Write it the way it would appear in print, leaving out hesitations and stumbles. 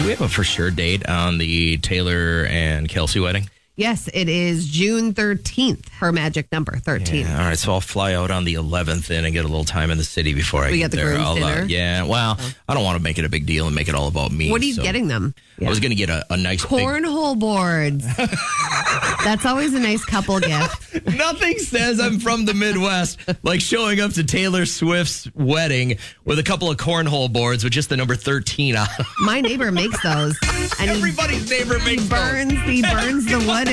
we have a for sure date on the Taylor and Kelsey wedding? Yes, it is June 13th, her magic number, 13. Yeah, all right, so I'll fly out on the 11th and get a little time in the city before I get the there. groom's dinner? Yeah, well, I don't want to make it a big deal and make it all about me. What are you getting them? I was going to get a nice cornhole boards. That's always a nice couple gift. Nothing says I'm from the Midwest like showing up to Taylor Swift's wedding with a couple of cornhole boards with just the number 13 on them. My neighbor makes those. And Everybody's neighbor makes he burns the wood